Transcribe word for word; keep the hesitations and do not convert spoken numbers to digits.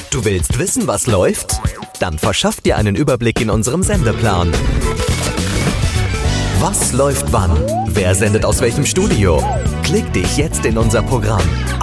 Du willst wissen, was läuft? Dann verschaff dir einen Überblick in unserem Sendeplan. Was läuft wann? Wer sendet aus welchem Studio? Klick dich jetzt in unser Programm.